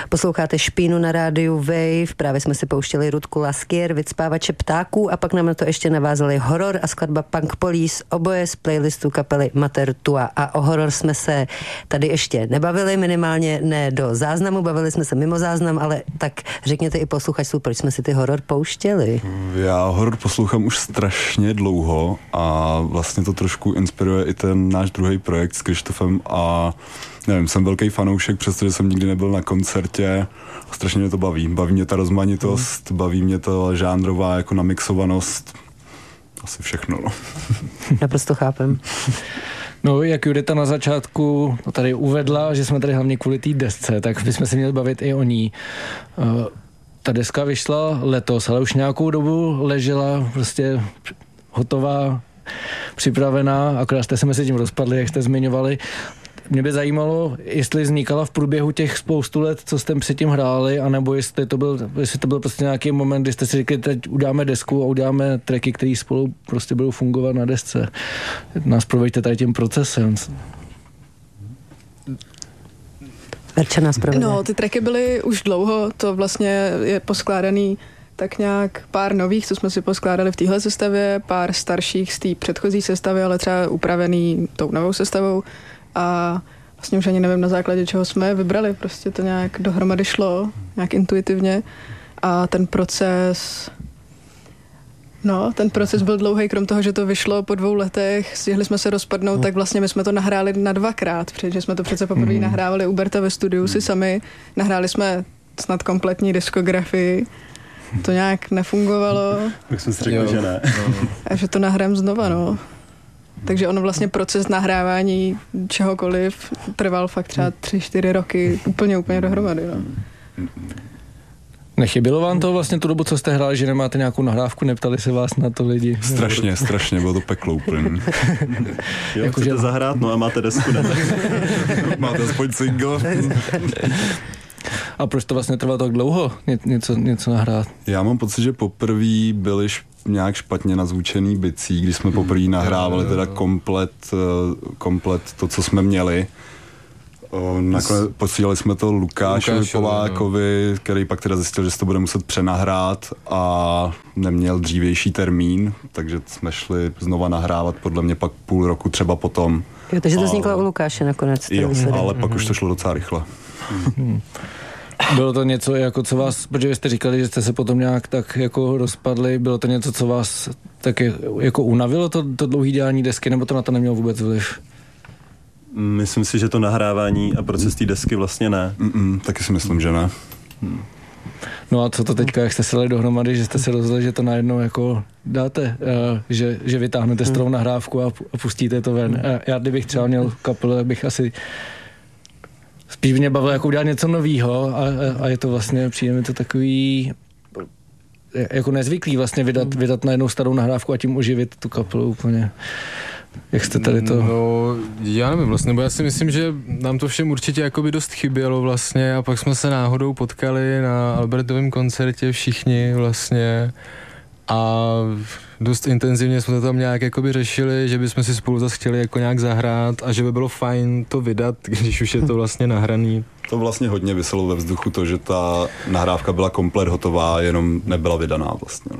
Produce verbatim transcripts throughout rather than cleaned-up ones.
Posloucháte Špínu na rádiu Wave, právě jsme si pouštěli Rudku Laskier, Vycpávače ptáků a pak nám na to ještě navázali horor a skladba Punk Police, oboje z playlistu kapely Mater Tua. A o horor jsme se tady ještě nebavili, minimálně ne do záznamu, bavili jsme se mimo záznam, ale tak řekněte i posluchačům, proč jsme si ty horor pouštěli. Já horor poslouchám už strašně dlouho a vlastně to trošku inspiruje i ten náš druhý projekt s Krištofem a nevím, jsem velký fanoušek, přestože jsem nikdy nebyl na koncertě. Strašně mě to baví. Baví mě ta rozmanitost, mm. baví mě ta žánrová jako namixovanost. Asi všechno, no. Naprosto chápem. No, jak Judita na začátku tady uvedla, že jsme tady hlavně kvůli té desce, tak bychom se měli bavit i o ní. Uh, ta deska vyšla letos, ale už nějakou dobu ležela prostě hotová, připravená, akorát jste se mezi tím rozpadli, jak jste zmiňovali. Mě by zajímalo, jestli vznikala v průběhu těch spoustu let, co jste předtím hráli, anebo jestli to byl, jestli to byl prostě nějaký moment, kdy jste si řekli, teď uděláme desku a uděláme tracky, které spolu prostě budou fungovat na desce. Nás proveďte tady tím procesem. Verča nás provede. No, ty tracky byly už dlouho, to vlastně je poskládaný tak nějak pár nových, co jsme si poskládali v téhle sestavě, pár starších z té předchozí sestavy, ale třeba upravený tou novou sestavou. A vlastně už ani nevím, na základě čeho jsme vybrali, prostě to nějak dohromady šlo, nějak intuitivně a ten proces, no, ten proces byl dlouhý, krom toho, že to vyšlo po dvou letech, stihli jsme se rozpadnout, no. Tak vlastně my jsme to nahráli na dvakrát, protože jsme to přece poprvé mm. nahrávali u Berta ve studiu mm. si sami, nahráli jsme snad kompletní diskografii, to nějak nefungovalo. Tak jsme si řekli, že ne. A že to nahrám znova, no. Takže ono vlastně proces nahrávání čehokoliv trval fakt třeba tři, čtyři roky úplně, úplně dohromady. No. Nechybilo vám to vlastně tu dobu, co jste hráli, že nemáte nějakou nahrávku, neptali se vás na to lidi? Strašně, strašně, bylo to peklo úplně. Jo, jako chcete že... zahrát, no a máte desku, ne? Máte aspoň single. A proč to vlastně trvalo tak dlouho Ně, něco, něco nahrát? Já mám pocit, že poprvé byli š- nějak špatně nazvučený bicí, když jsme poprvé nahrávali teda komplet, komplet to, co jsme měli. Nakonec posílali jsme to Lukášovi, Lukášovi Polákovi, no. Který pak teda zjistil, že se to bude muset přenahrát a neměl dřívější termín, takže jsme šli znova nahrávat podle mě pak půl roku třeba potom. Jo, takže to vzniklo u Lukáše nakonec. Jo, ale pak už to šlo docela rychle. Bylo to něco, jako co vás, protože jste říkali, že jste se potom nějak tak jako rozpadli, bylo to něco, co vás tak jako unavilo, to, to dlouhý dělání desky, nebo to na to nemělo vůbec vliv? Myslím si, že to nahrávání a proces té desky vlastně ne. Mm-mm, taky si myslím, že ne. Hmm. No a co to teďka, jak jste se dali dohromady, že jste se rozhodli, že to najednou jako dáte, uh, že, že vytáhnete z toho nahrávku a, a pustíte to ven. Uh, já kdybych třeba měl kapelu, bych asi spíš mě bavilo jako udělat něco novýho a, a je to vlastně, přijde mi to takový jako nezvyklý vlastně vydat, vydat na jednou starou nahrávku a tím oživit tu kapelu úplně. Jak jste tady to... No, já nevím vlastně, bo já si myslím, že nám to všem určitě jakoby dost chybělo vlastně a pak jsme se náhodou potkali na Albertovém koncertě všichni vlastně a dost intenzivně jsme to tam nějak jakoby řešili, že bychom si spolu zase chtěli jako nějak zahrát a že by bylo fajn to vydat, když už je to vlastně nahraný. To vlastně hodně viselo ve vzduchu to, že ta nahrávka byla komplet hotová, jenom nebyla vydaná vlastně.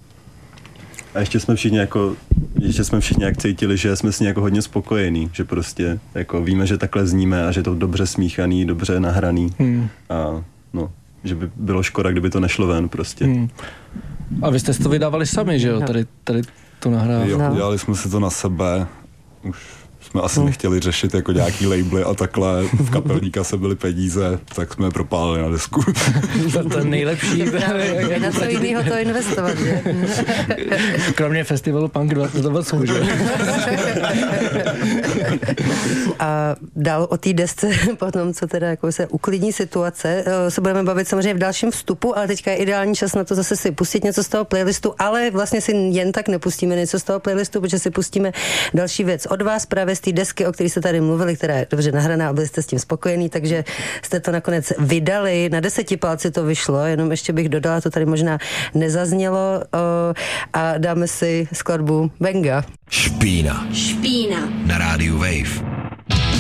A ještě jsme všichni jako, ještě jsme všichni jak cítili, že jsme s ní jako hodně spokojení, že prostě jako víme, že takhle zníme a že je to dobře smíchaný, dobře nahraný hmm. a no, že by bylo škoda, kdyby to nešlo ven prostě. Hmm. A vy jste to vydávali sami, že jo? Tady, tady to nahrávali. Jo, dělali jsme si to na sebe, už jsme asi nechtěli řešit jako nějaký labely a takhle, v kapelní kase byly peníze, tak jsme je propálili na desku. To je nejlepší. Na co jinýho to investovat, že? Kromě festivalu Punk dvacet dvacet, že? A dál o té desce, potom, co teda jako se uklidní situace, se budeme bavit samozřejmě v dalším vstupu, ale teďka je ideální čas na to zase si pustit něco z toho playlistu, ale vlastně si jen tak nepustíme něco z toho playlistu, protože si pustíme další věc od vás, právě z té desky, o které jste tady mluvili, která je dobře nahraná a byli jste s tím spokojení, takže jste to nakonec vydali, na deseti palci to vyšlo, jenom ještě bych dodala, to tady možná nezaznělo a dáme si skladbu Benga. Špína. Špína. Na rádiu Wave.